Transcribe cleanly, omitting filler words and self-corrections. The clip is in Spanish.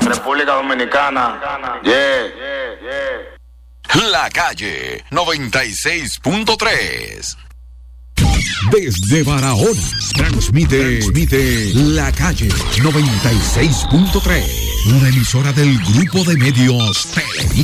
República Dominicana. La Calle 96.3. Desde Barahona, transmite La Calle 96.3, una emisora del grupo de medios Televisa.